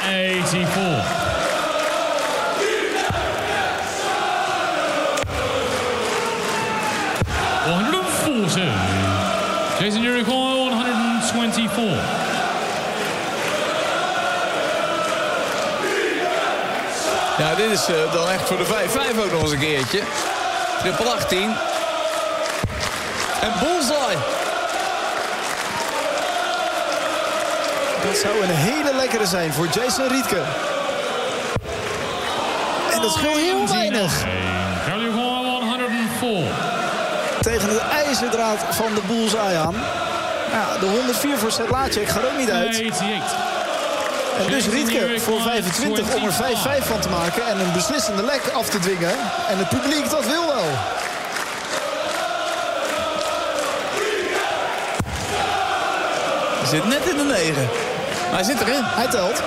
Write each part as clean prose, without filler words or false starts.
84. Jason Jericho, 124. Ja, dit is dan echt voor de 5-5 ook nog eens een keertje. Triple 18. En bullseye. Dat zou een hele lekkere zijn voor Jason Rietke. En dat scheelt heel weinig. Tegen het ijzerdraad van de bullseye aan. Ja, de 104 voor Sedlacek gaat ook niet uit. En dus Rietke voor 25 om er 5-5 van te maken. En een beslissende lek af te dwingen. En het publiek dat wil wel. Hij zit net in de 9. Maar hij zit erin. Hij telt.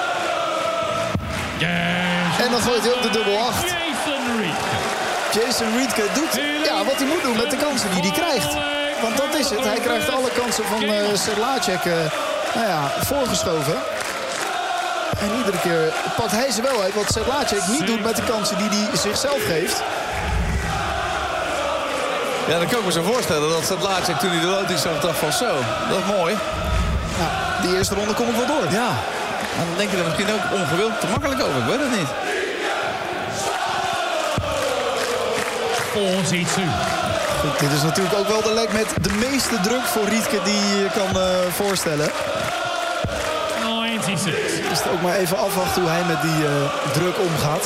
En dan gooit hij ook de dubbel 8. Jason Rietke doet wat hij moet doen met de kansen die hij krijgt. Want dat is het. Hij krijgt alle kansen van Sedlacek voorgeschoven. En iedere keer pakt hij ze wel uit. Wat Sedlacek niet doet met de kansen die hij zichzelf geeft. Ja, dan kan ik me zo voorstellen dat Sedlacek toen hij de loting zag dacht van zo, dat is mooi. Nou, die eerste ronde kom ik wel door. Ja, en dan denk je er misschien ook ongewild te makkelijk over. Ik weet het niet. 42. Goed, dit is natuurlijk ook wel de lek met de meeste druk voor Rietke die je kan voorstellen. 96. Dus ook maar even afwachten hoe hij met die druk omgaat.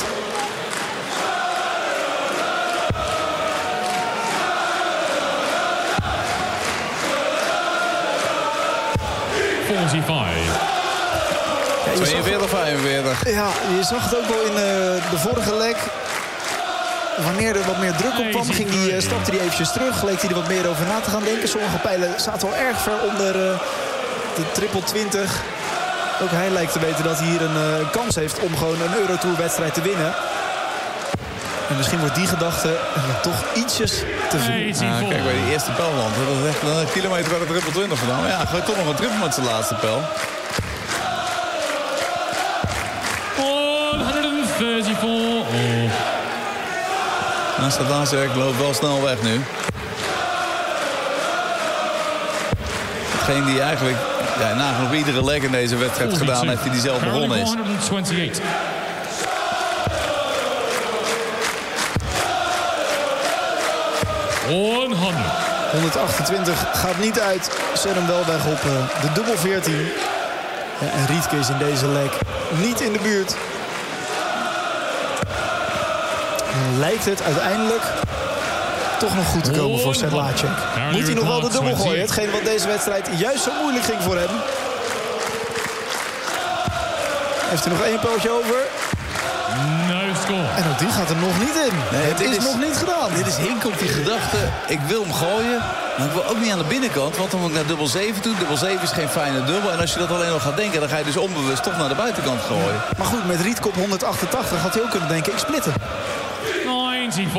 Ja, 42, 45. Ja, je zag het ook wel in de vorige lek. Wanneer er wat meer druk op kwam, stapte hij eventjes terug. Leek hij er wat meer over na te gaan denken. Sommige pijlen zaten wel erg ver onder de triple 20. Ook hij lijkt te weten dat hij hier een kans heeft om gewoon een Eurotour-wedstrijd te winnen. En misschien wordt die gedachte toch ietsjes te veel. Ja, kijk bij die eerste pijlwand. Dat is echt een kilometer bij de triple 20 gedaan. Maar ja, gooit toch nog een triple met zijn laatste pijl. 134. Sedlacek loopt wel snel weg nu. Hetgeen die eigenlijk nagenoeg iedere leg in deze wedstrijd gedaan heeft die zelf begonnen is. 128. 128 gaat niet uit. Zet hem wel weg op de dubbel 14. Ja, en Rietke is in deze leg niet in de buurt. En lijkt het uiteindelijk toch nog goed te komen voor Sedlacek. Moet hij nog wel de dubbel gooien. Hetgeen wat deze wedstrijd juist zo moeilijk ging voor hem. Heeft hij nog één pootje over. En ook die gaat er nog niet in. Nee, het is nog niet gedaan. Dit is Hink op die gedachte. Ik wil hem gooien. Maar ik wil ook niet aan de binnenkant. Want dan moet ik naar dubbel 7 toe. Dubbel 7 is geen fijne dubbel. En als je dat alleen nog gaat denken, dan ga je dus onbewust toch naar de buitenkant gooien. Maar goed, met Rietke op 188 had hij ook kunnen denken, ik split hem.